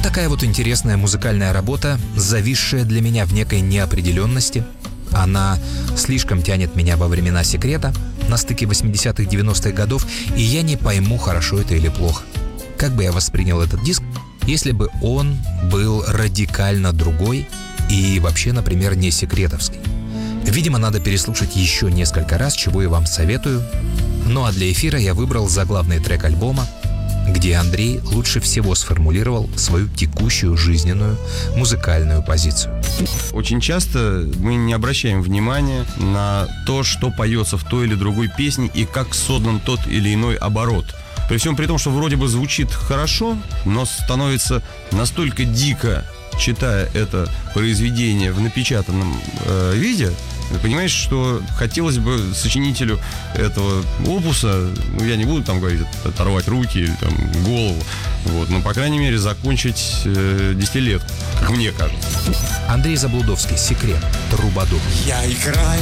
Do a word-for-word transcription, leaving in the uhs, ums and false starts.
такая вот интересная музыкальная работа, зависшая для меня в некой неопределенности. Она слишком тянет меня во времена «Секрета», на стыке восьмидесятых-девяностых годов, и я не пойму, хорошо это или плохо. Как бы я воспринял этот диск, если бы он был радикально другой и вообще, например, не секретовский? Видимо, надо переслушать еще несколько раз, чего я вам советую. Ну а для эфира я выбрал заглавный трек альбома, где Андрей лучше всего сформулировал свою текущую жизненную музыкальную позицию. Очень часто мы не обращаем внимания на то, что поется в той или другой песне и как создан тот или иной оборот. При всем при том, что вроде бы звучит хорошо, но становится настолько дико, читая это произведение в напечатанном э, виде, ты понимаешь, что хотелось бы сочинителю этого опуса, ну, я не буду там говорить, оторвать руки или там голову, вот, но, по крайней мере, закончить э, десятилетку, как мне кажется. Андрей Заблудовский, «Секрет», «Трубадур». Я играю